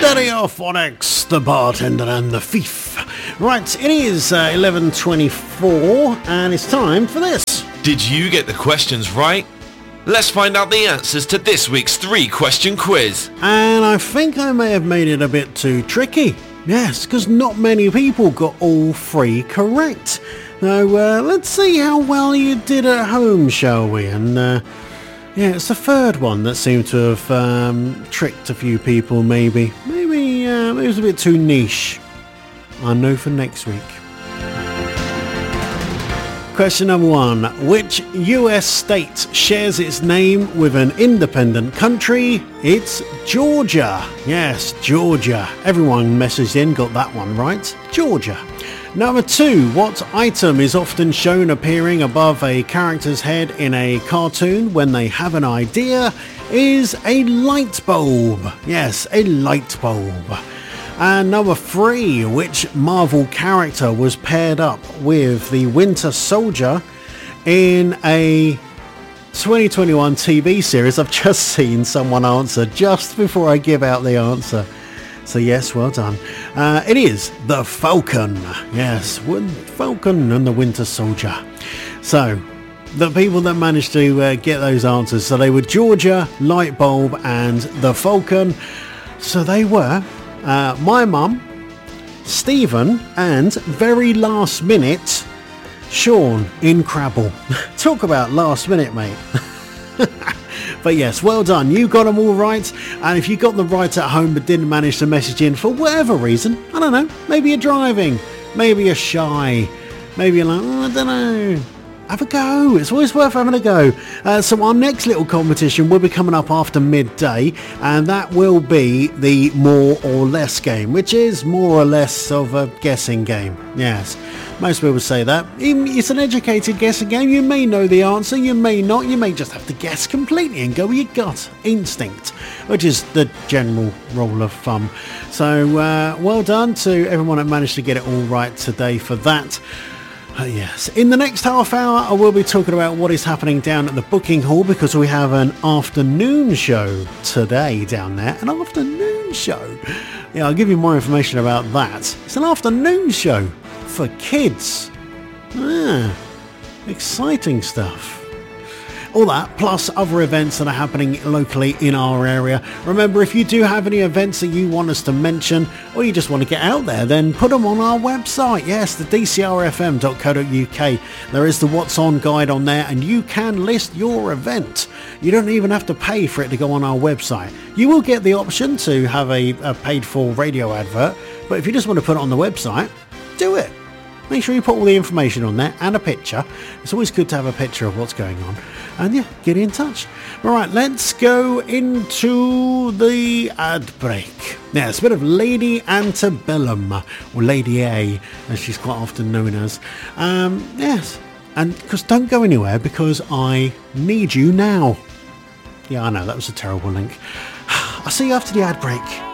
Stereophonics, the bartender and the thief. Right, it is 11:24 and it's time for this. Did you get the questions right? Let's find out the answers to this week's 3-question quiz. And I think I may have made it a bit too tricky. Yes, because not many people got all 3 correct. Now, let's see how well you did at home, shall we? And yeah, it's the 3rd one that seemed to have tricked a few people, maybe. Maybe it was a bit too niche. I know for next week. Question number 1. Which US state shares its name with an independent country? It's Georgia. Yes, Georgia. Everyone messaged in, got that one right. Georgia. Number 2. What item is often shown appearing above a character's head in a cartoon when they have an idea? Is a light bulb. Yes, a light bulb. And number 3, which Marvel character was paired up with the Winter Soldier in a 2021 TV series? I've just seen someone answer just before I give out the answer. So yes, well done. It is the Falcon. Yes, Falcon and the Winter Soldier. So the people that managed to get those answers, so they were Georgia, Light Bulb and the Falcon. So they were my mum, Stephen, and very last minute, Sean in Crabble. Talk about last minute, mate. But yes, well done. You got them all right. And if you got them right at home but didn't manage to message in for whatever reason, I don't know, maybe you're driving, maybe you're shy, maybe you're like, I don't know. Have a go. It's always worth having a go. So our next little competition will be coming up after midday, and that will be the more or less game, which is more or less of a guessing game. Yes, most people say that. It's an educated guessing game. You may know the answer, you may not. You may just have to guess completely and go with your gut instinct, which is the general rule of thumb. So well done to everyone that managed to get it all right today for that. Yes, in the next half hour I will be talking about what is happening down at the booking hall, because we have an afternoon show today down there. An afternoon show. Yeah, I'll give you more information about that. It's an afternoon show for kids. Exciting stuff. All that, plus other events that are happening locally in our area. Remember, if you do have any events that you want us to mention, or you just want to get out there, then put them on our website. Yes, the dcrfm.co.uk. There is the What's On guide on there, and you can list your event. You don't even have to pay for it to go on our website. You will get the option to have a paid-for radio advert, but if you just want to put it on the website, do it. Make sure you put all the information on there and a picture. It's always good to have a picture of what's going on. And yeah, get in touch. All right, let's go into the ad break. Now, it's a bit of Lady Antebellum, or Lady A, as she's quite often known as. Yes, and because don't go anywhere, because I need you now. Yeah, I know, that was a terrible link. I'll see you after the ad break.